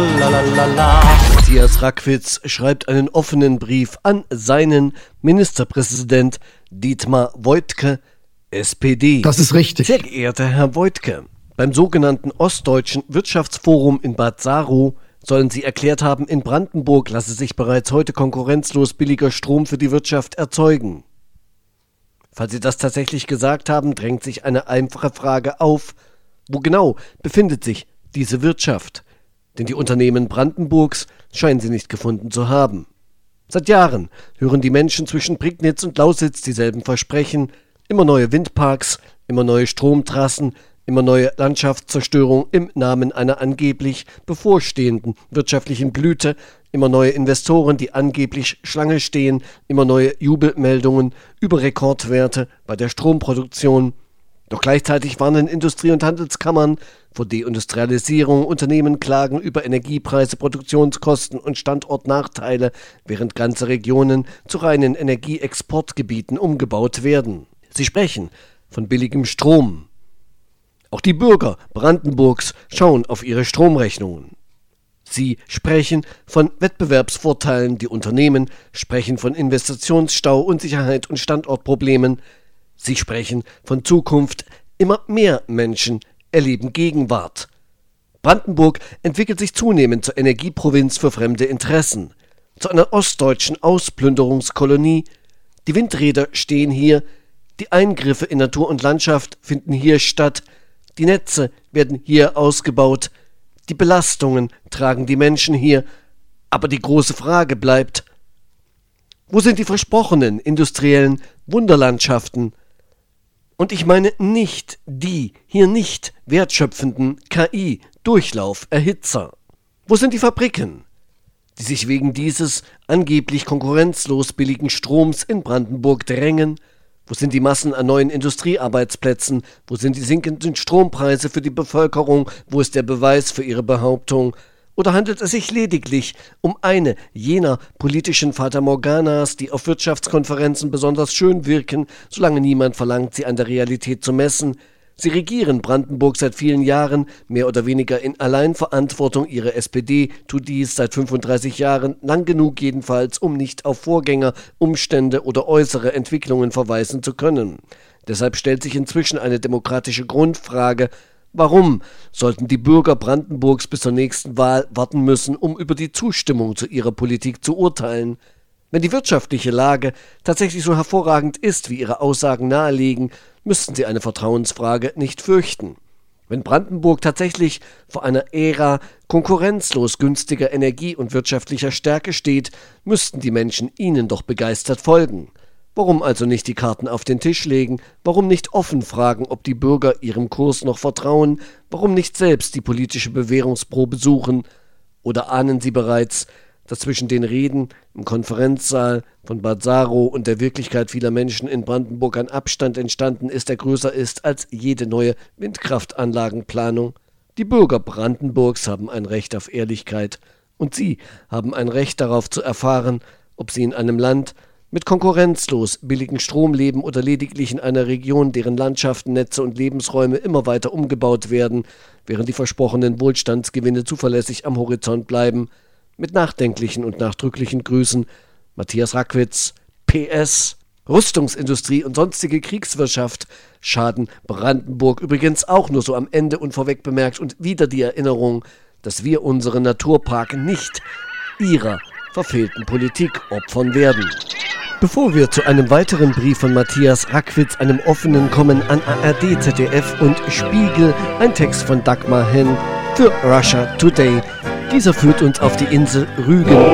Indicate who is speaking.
Speaker 1: Matthias Rackwitz schreibt einen offenen Brief an seinen Ministerpräsident Dietmar Woidke, SPD.
Speaker 2: Das ist richtig.
Speaker 1: Sehr geehrter Herr Woidke, beim sogenannten Ostdeutschen Wirtschaftsforum in Bad Saro sollen Sie erklärt haben, in Brandenburg lasse sich bereits heute konkurrenzlos billiger Strom für die Wirtschaft erzeugen. Falls Sie das tatsächlich gesagt haben, drängt sich eine einfache Frage auf: Wo genau befindet sich diese Wirtschaft? Denn die Unternehmen Brandenburgs scheinen sie nicht gefunden zu haben. Seit Jahren hören die Menschen zwischen Prignitz und Lausitz dieselben Versprechen: immer neue Windparks, immer neue Stromtrassen, immer neue Landschaftszerstörung im Namen einer angeblich bevorstehenden wirtschaftlichen Blüte, immer neue Investoren, die angeblich Schlange stehen, immer neue Jubelmeldungen über Rekordwerte bei der Stromproduktion. Doch gleichzeitig warnen Industrie- und Handelskammern vor Deindustrialisierung, Unternehmen klagen über Energiepreise, Produktionskosten und Standortnachteile, während ganze Regionen zu reinen Energieexportgebieten umgebaut werden. Sie sprechen von billigem Strom. Auch die Bürger Brandenburgs schauen auf ihre Stromrechnungen. Sie sprechen von Wettbewerbsvorteilen, die Unternehmen sprechen von Investitionsstau, Unsicherheit und Standortproblemen. Sie sprechen von Zukunft. Immer mehr Menschen erleben Gegenwart. Brandenburg entwickelt sich zunehmend zur Energieprovinz für fremde Interessen, zu einer ostdeutschen Ausplünderungskolonie. Die Windräder stehen hier, die Eingriffe in Natur und Landschaft finden hier statt, die Netze werden hier ausgebaut, die Belastungen tragen die Menschen hier. Aber die große Frage bleibt: Wo sind die versprochenen industriellen Wunderlandschaften? Und ich meine nicht die hier nicht wertschöpfenden KI-Durchlauferhitzer. Wo sind die Fabriken, die sich wegen dieses angeblich konkurrenzlos billigen Stroms in Brandenburg drängen? Wo sind die Massen an neuen Industriearbeitsplätzen? Wo sind die sinkenden Strompreise für die Bevölkerung? Wo ist der Beweis für ihre Behauptung? Oder handelt es sich lediglich um eine jener politischen Fatamorganas, die auf Wirtschaftskonferenzen besonders schön wirken, solange niemand verlangt, sie an der Realität zu messen? Sie regieren Brandenburg seit vielen Jahren, mehr oder weniger in Alleinverantwortung. Ihre SPD tut dies seit 35 Jahren, lang genug jedenfalls, um nicht auf Vorgänger, Umstände oder äußere Entwicklungen verweisen zu können. Deshalb stellt sich inzwischen eine demokratische Grundfrage: Warum sollten die Bürger Brandenburgs bis zur nächsten Wahl warten müssen, um über die Zustimmung zu ihrer Politik zu urteilen? Wenn die wirtschaftliche Lage tatsächlich so hervorragend ist, wie ihre Aussagen nahelegen, müssten sie eine Vertrauensfrage nicht fürchten. Wenn Brandenburg tatsächlich vor einer Ära konkurrenzlos günstiger Energie und wirtschaftlicher Stärke steht, müssten die Menschen ihnen doch begeistert folgen. Warum also nicht die Karten auf den Tisch legen? Warum nicht offen fragen, ob die Bürger ihrem Kurs noch vertrauen? Warum nicht selbst die politische Bewährungsprobe suchen? Oder ahnen sie bereits, dass zwischen den Reden im Konferenzsaal von Bad Saro und der Wirklichkeit vieler Menschen in Brandenburg ein Abstand entstanden ist, der größer ist als jede neue Windkraftanlagenplanung? Die Bürger Brandenburgs haben ein Recht auf Ehrlichkeit, und sie haben ein Recht darauf zu erfahren, ob sie in einem Land mit konkurrenzlos billigen Strom leben oder lediglich in einer Region, deren Landschaften, Netze und Lebensräume immer weiter umgebaut werden, während die versprochenen Wohlstandsgewinne zuverlässig am Horizont bleiben. Mit nachdenklichen und nachdrücklichen Grüßen, Matthias Rackwitz, PS. Rüstungsindustrie und sonstige Kriegswirtschaft schaden Brandenburg übrigens auch nur so am Ende und vorweg bemerkt, und wieder die Erinnerung, dass wir unseren Naturpark nicht ihrer verfehlten Politik opfern werden. Bevor wir zu einem weiteren Brief von Matthias Rackwitz, einem offenen, kommen an ARD, ZDF und Spiegel, ein Text von Dagmar Henn für Russia Today. Dieser führt uns auf die Insel Rügen.